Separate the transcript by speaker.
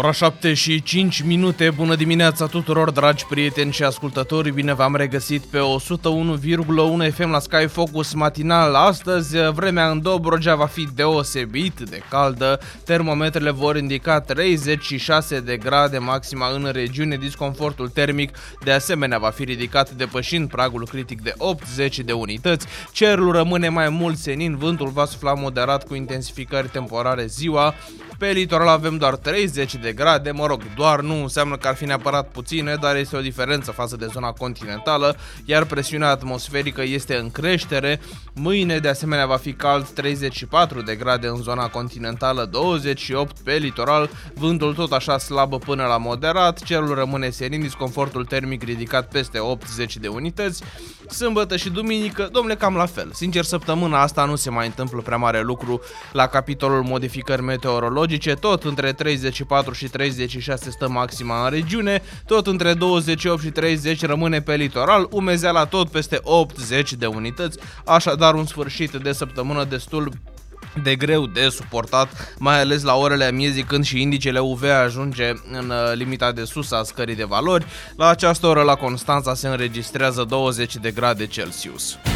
Speaker 1: Ora 7 și 5 minute, bună dimineața tuturor dragi prieteni și ascultători, bine v-am regăsit pe 101,1 FM la Sky Focus matinal. Astăzi vremea în Dobrogea va fi deosebit de caldă, termometrele vor indica 36 de grade maxima în regiune, disconfortul termic de asemenea va fi ridicat depășind pragul critic de 80 de unități, cerul rămâne mai mult senin, vântul va sufla moderat cu intensificări temporare ziua. Pe litoral avem doar 30 de grade, doar nu înseamnă că ar fi neapărat puține, dar este o diferență față de zona continentală, iar presiunea atmosferică este în creștere. Mâine de asemenea va fi cald, 34 de grade în zona continentală, 28 pe litoral, vântul tot așa slab până la moderat, cerul rămâne senin, disconfortul termic ridicat peste 80 de unități. Sâmbătă și duminică, domnule, cam la fel. Sincer, săptămâna asta nu se mai întâmplă prea mare lucru la capitolul modificări meteorologice, tot între 34 și 36 stă maxima în regiune, tot între 28 și 30 rămâne pe litoral, umezeala tot peste 80 de unități, așadar un sfârșit de săptămână destul de greu de suportat, mai ales la orele amiezii când și indicele UV ajunge în limita de sus a scării de valori. La această oră la Constanța se înregistrează 20 de grade Celsius.